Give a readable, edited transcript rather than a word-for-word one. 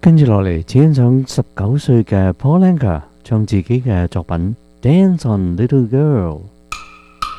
跟住落嚟，請欣賞19歲嘅 Paul Anka 唱自己嘅作品《Dance on Little Girl》。